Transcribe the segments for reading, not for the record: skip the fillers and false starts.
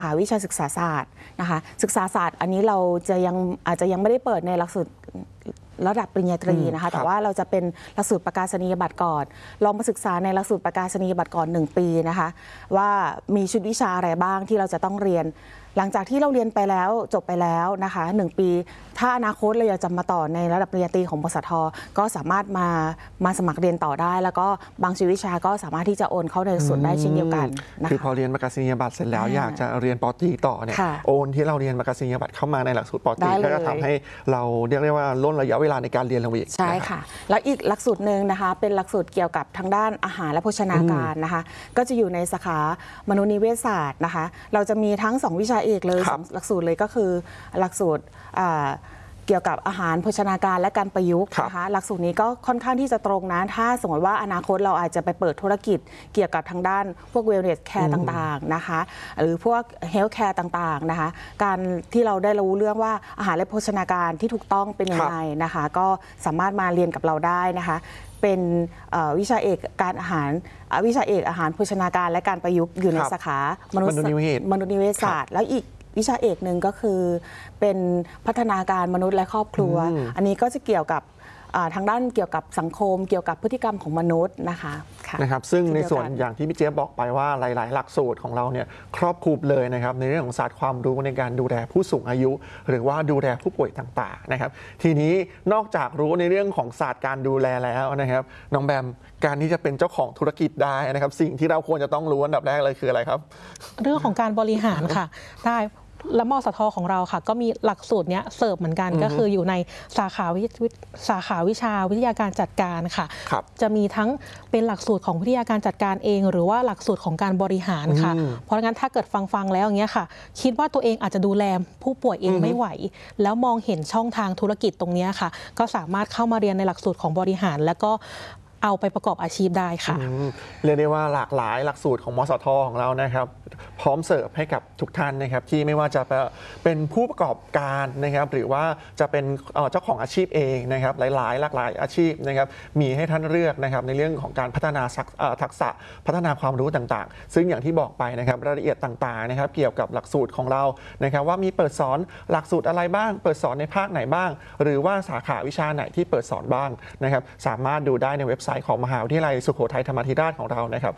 วิชาศึกษาศาสตร์นะคะศึกษาศาสตร์อันนี้เราอาจจะยังไม่ได้เปิดในหลักสูตรระดับปริญญาตรีนะคะแต่ว่าเราจะเป็นหลักสูตรประกาศนียบัตรก่อนลองมาศึกษาในหลักสูตรประกาศนียบัตรก่อน1 ปีนะคะว่ามีชุดวิชาอะไรบ้างที่เราจะต้องเรียนหลังจากที่เราเรียนไปแล้วจบไปแล้วนะคะ1 ปีถ้าอนาคตเราอยากจะมาต่อในระดับปริญญาตรีของบสท.ก็สามารถมาสมัครเรียนต่อได้แล้วก็บางชุดวิชาก็สามารถที่จะโอนเข้าในส่วนได้เช่นเดียวกันนะคะคือพอเรียนประกาศนียบัตรเสร็จแล้วอยากจะเรียนป.ตรีต่อเนี่ยโอนที่เราเรียนประกาศนียบัตรเข้ามาในหลักสูตรป.ตรีก็จะทำให้เราเรียกได้ว่าลดระยะเวลาในการเรียนลงอีกใช่ค่ะแล้วอีกหลักสูตรหนึ่งนะคะเป็นหลักสูตรเกี่ยวกับทางด้านอาหารและโภชนาการนะคะก็จะอยู่ในสาขามนุษยนิเวศศาสตร์นะคะเราจะมีทั้ง2 วิชาเอกเลยหลักสูตรเลยก็คือหลักสูตรเกี่ยวกับอาหารโภชนาการและการประยุกต์นะคะหลักสูตรนี้ก็ค่อนข้างที่จะตรงนะถ้าสมมติว่าอนาคตเราอาจจะไปเปิดธุรกิจเกี่ยวกับทางด้านพวก wellness care ต่างๆนะคะหรือพวก health care ต่างๆนะคะการที่เราได้รู้เรื่องว่าอาหารและโภชนาการที่ถูกต้องเป็นยังไงนะคะก็สามารถมาเรียนกับเราได้นะคะเป็นวิชาเอกการอาหารวิชาเอกอาหารโภชนาการและการประยุกต์อยู่ในสาขามนุษยนิเวศศาสตร์แล้วอีกวิชาเอกหนึ่งก็คือเป็นพัฒนาการมนุษย์และครอบครัวอันนี้ก็จะเกี่ยวกับทางด้านเกี่ยวกับสังคมเกี่ยวกับพฤติกรรมของมนุษย์นะคะซึ่งในส่วนอย่างที่พี่เจี๊ยบบอกไปว่าหลายๆหลักสูตรของเราเนี่ยครอบคลุมเลยนะครับในเรื่องของศาสตร์ความรู้ในการดูแลผู้สูงอายุ หรือว่าดูแลผู้ป่วยต่างๆนะครับทีนี้นอกจากรู้ในเรื่องของศาสตร์การดูแลแล้วนะครับน้องแบมการที่จะเป็นเจ้าของธุรกิจได้นะครับสิ่งที่เราควรจะต้องรู้อันดับแรกเลยคืออะไรครับเรื่องของการบริหารค่ะได้และมสท.ของเราค่ะก็มีหลักสูตรเนี้ยเสิร์ฟเหมือนกันก็คืออยู่ในสาขาวิชาวิทยาการจัดการค่ะจะมีทั้งเป็นหลักสูตรของวิทยาการจัดการเองหรือว่าหลักสูตรของการบริหารค่ะเพราะงั้นถ้าเกิดฟังแล้วอย่างเงี้ยค่ะคิดว่าตัวเองอาจจะดูแลผู้ป่วยเองไม่ไหวแล้วมองเห็นช่องทางธุรกิจตรงนี้ค่ะก็สามารถเข้ามาเรียนในหลักสูตรของบริหารแล้วก็เอาไปประกอบอาชีพได้ค่ะเรียกได้ว่าหลากหลายหลักสูตรของมสท.ของเรานะครับพร้อมเสิร์ฟให้กับทุกท่านนะครับที่ไม่ว่าจะเป็นผู้ประกอบการนะครับหรือว่าจะเป็นเจ้าของอาชีพเองนะครับหลากหลายอาชีพนะครับมีให้ท่านเลือกนะครับในเรื่องของการพัฒนาทักษะพัฒนาความรู้ต่างๆซึ่งอย่างที่บอกไปนะครับรายละเอียดต่างๆนะครับเกี่ยวกับหลักสูตรของเรานะครับว่ามีเปิดสอนหลักสูตรอะไรบ้างเปิดสอนในภาคไหนบ้างหรือว่าสาขาวิชาไหนที่เปิดสอนบ้างนะครับสามารถดูได้ในเว็บไซต์ของมหาวิทยาลัยสุโขทัยธรรมาธิราชของเรานะครับ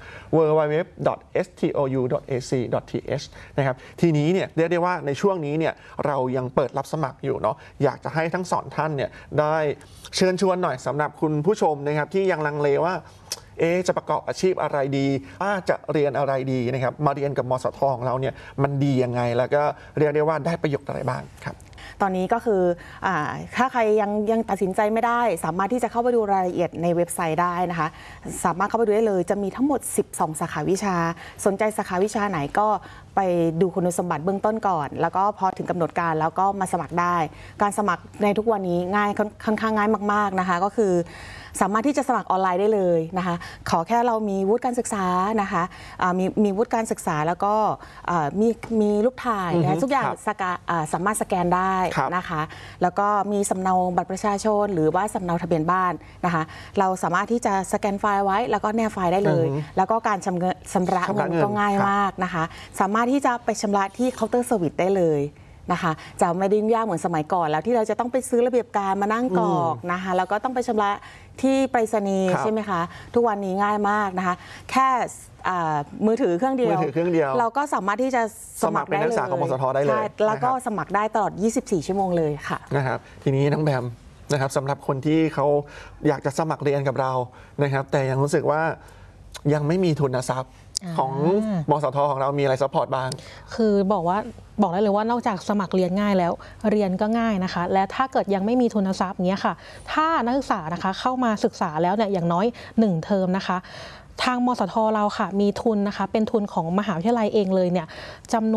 www.stou.ac.th นะครับทีนี้เนี่ยเรียกได้ว่าในช่วงนี้เนี่ยเรายังเปิดรับสมัครอยู่เนาะอยากจะให้ทั้งสองท่านเนี่ยได้เชิญชวนหน่อยสำหรับคุณผู้ชมนะครับที่ยังลังเลว่าจะประกอบอาชีพอะไรดีว่าจะเรียนอะไรดีนะครับมาเรียนกับมสท.ของเราเนี่ยมันดียังไงแล้วก็เรียกได้ว่าได้ประโยชน์อะไรบ้างครับตอนนี้ก็คือถ้าใครยังตัดสินใจไม่ได้สามารถที่จะเข้าไปดูรายละเอียดในเว็บไซต์ได้นะคะสามารถเข้าไปดูได้เลยจะมีทั้งหมด12 สาขาวิชาสนใจสาขาวิชาไหนก็ไปดูคุณสมบัติเบื้องต้นก่อนแล้วก็พอถึงกำหนดการแล้วก็มาสมัครได้การสมัครในทุกวันนี้ง่ายค่อนข้างง่ายมากๆนะคะก็คือสามารถที่จะสมัครออนไลน์ได้เลยนะคะขอแค่เรามีวุฒิการศึกษานะคะมีวุฒิการศึกษาแล้วก็มีรูปถ่ายนะทุกอย่างสามารถสแกนได้นะคะแล้วก็มีสำเนาบัตรประชาชนหรือว่าสำเนาทะเบียนบ้านนะคะเราสามารถที่จะสแกนไฟล์ไว้แล้วก็แนบไฟล์ได้เลยแล้วก็การชำระเงินก็ง่ายมากนะคะสามารถที่จะไปชำระที่เคาน์เตอร์เซอร์วิสได้เลยนะคะจะไม่ได้ยุ่งยากเหมือนสมัยก่อนแล้วที่เราจะต้องไปซื้อระเบียบการมานั่งกรอกนะคะแล้วก็ต้องไปชำระที่ไปรษณีย์ใช่ไหมคะทุกวันนี้ง่ายมากนะคะแค่มือถือเครื่องเดียวเราก็สามารถที่จะสมัครได้เลยเป็นนักศึกษาของมสท.ได้เลยแล้วก็สมัครได้ตลอด24 ชั่วโมงเลยค่ะนะครับทีนี้น้องแบมนะครับสำหรับคนที่เขาอยากจะสมัครเรียนกับเรานะครับแต่ยังรู้สึกว่ายังไม่มีทุนทรัพย์ของมสท.ของเรามีอะไรซัพพอร์ตบ้างคือบอกได้เลยว่านอกจากสมัครเรียนง่ายแล้วเรียนก็ง่ายนะคะและถ้าเกิดยังไม่มีทุนทรัพย์เนี้ยค่ะถ้านักศึกษานะคะเข้ามาศึกษาแล้วเนี่ยอย่างน้อย1 เทอมนะคะทางมสท.เราค่ะมีทุนนะคะเป็นทุนของมหาวิทยาลัยเองเลยเนี่ยจำน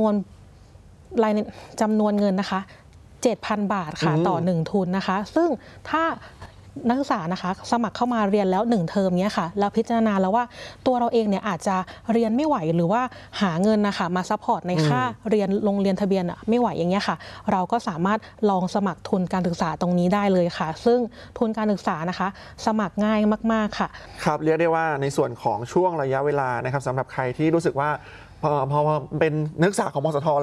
วนเงินนะคะ 7,000 บาทค่ะต่อ1 ทุนนะคะซึ่งถ้านักศึกษานะคะสมัครเข้ามาเรียนแล้ว1 เทอมนี้ค่ะเราพิจารณาแล้วว่าตัวเราเองเนี่ยอาจจะเรียนไม่ไหวหรือว่าหาเงินนะคะมาซัพพอร์ตในค่าเรียนโรงเรียนทะเบียนไม่ไหวอย่างเงี้ยค่ะเราก็สามารถลองสมัครทุนการศึกษาตรงนี้ได้เลยค่ะซึ่งทุนการศึกษานะคะสมัครง่ายมากๆค่ะครับเรียกได้ว่าในส่วนของช่วงระยะเวลานะครับสำหรับใครที่รู้สึกว่าพอเป็นนักศึกษาของมสท.